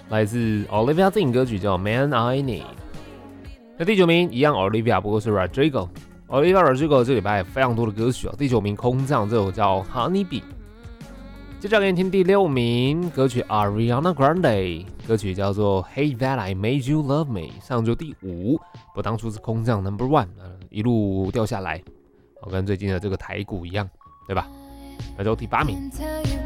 来自 Olivia Dean 歌曲叫 Man I Need。那第9名一样 Olivia， 不过是 Rodrigo。Olivia Rodrigo 这礼拜非常多的歌曲第9名空降这首叫 Honeybee。接着给你听第6名歌曲 Ariana Grande， 歌曲叫做 Hey That I Made You Love Me， 上周第5，不当初是空降 No.1， 一路掉下来，跟最近的这个台股一样，对吧？那就第8名。